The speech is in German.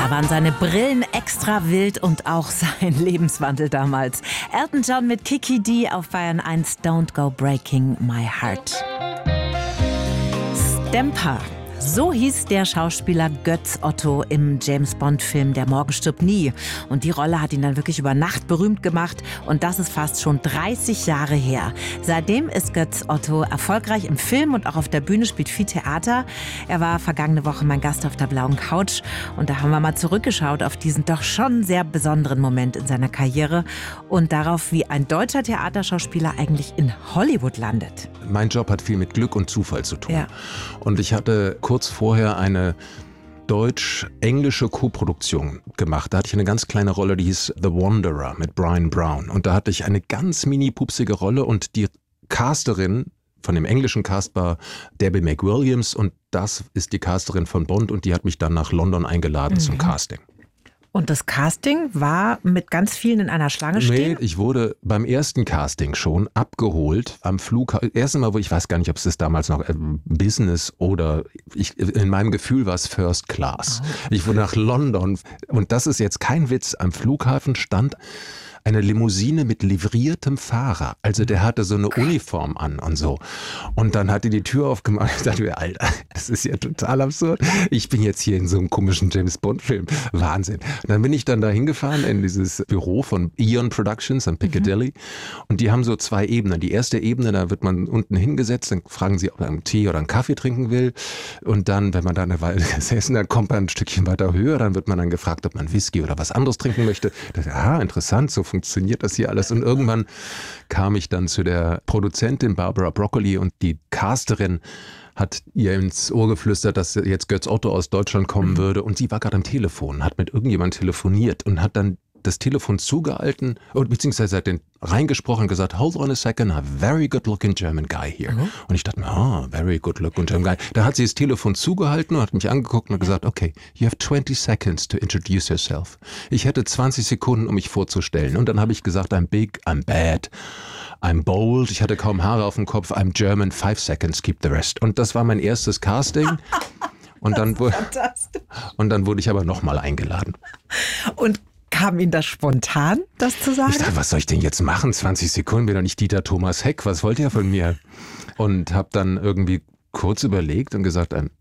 Da waren seine Brillen extra wild und auch sein Lebenswandel damals. Elton John mit Kiki D auf Bayern 1, Don't Go Breaking My Heart. Stamper. So hieß der Schauspieler Götz Otto im James-Bond-Film Der Morgen stirbt nie. Und die Rolle hat ihn dann wirklich über Nacht berühmt gemacht. Und das ist fast schon 30 Jahre her. Seitdem ist Götz Otto erfolgreich im Film und auch auf der Bühne, spielt viel Theater. Er war vergangene Woche mein Gast auf der blauen Couch. Und da haben wir mal zurückgeschaut auf diesen doch schon sehr besonderen Moment in seiner Karriere. Und darauf, wie ein deutscher Theaterschauspieler eigentlich in Hollywood landet. Mein Job hat viel mit Glück und Zufall zu tun. Ja. Und ich hatte kurz vorher eine deutsch-englische Koproduktion gemacht. Da hatte ich eine ganz kleine Rolle, die hieß The Wanderer mit Brian Brown. Und da hatte ich eine ganz mini-pupsige Rolle und die Casterin von dem englischen Cast war Debbie McWilliams und das ist die Casterin von Bond und die hat mich dann nach London eingeladen zum Casting. Und das Casting war mit ganz vielen in einer Schlange stehen? Nee, ich wurde beim ersten Casting schon abgeholt am Flughafen. Erstens mal, ich weiß gar nicht, ob es das damals noch Business oder in meinem Gefühl war es First Class. Oh. Ich wurde nach London und das ist jetzt kein Witz, am Flughafen stand eine Limousine mit livriertem Fahrer. Also der hatte so eine Uniform an und so. Und dann hat die Tür aufgemacht. Ich dachte mir, Alter, das ist ja total absurd. Ich bin jetzt hier in so einem komischen James-Bond-Film. Wahnsinn. Und dann bin ich dann da hingefahren in dieses Büro von Eon Productions am Piccadilly. Und die haben so zwei Ebenen. Die erste Ebene, da wird man unten hingesetzt, dann fragen sie, ob er einen Tee oder einen Kaffee trinken will. Und dann, wenn man da eine Weile gesessen, dann kommt man ein Stückchen weiter höher. Dann wird man dann gefragt, ob man Whisky oder was anderes trinken möchte. Das, ja, interessant, so funktioniert das hier alles. Und irgendwann kam ich dann zu der Produzentin Barbara Broccoli und die Casterin hat ihr ins Ohr geflüstert, dass jetzt Götz Otto aus Deutschland kommen würde. Und sie war gerade am Telefon, hat mit irgendjemandem telefoniert und hat dann das Telefon zugehalten, beziehungsweise hat den reingesprochen und gesagt, hold on a second, a very good looking German guy here. Und ich dachte mir, very good looking German guy. Da hat sie das Telefon zugehalten und hat mich angeguckt und hat gesagt, okay, you have 20 seconds to introduce yourself. Ich hätte 20 Sekunden, um mich vorzustellen. Und dann habe ich gesagt, I'm big, I'm bad, I'm bold. Ich hatte kaum Haare auf dem Kopf, I'm German, 5 seconds, keep the rest. Und das war mein erstes Casting. Und dann wurde ich aber nochmal eingeladen. Und kam Ihnen das spontan, das zu sagen? Ich dachte, was soll ich denn jetzt machen? 20 Sekunden, bin doch nicht Dieter Thomas Heck. Was wollt ihr von mir? Und habe dann irgendwie kurz überlegt und gesagt,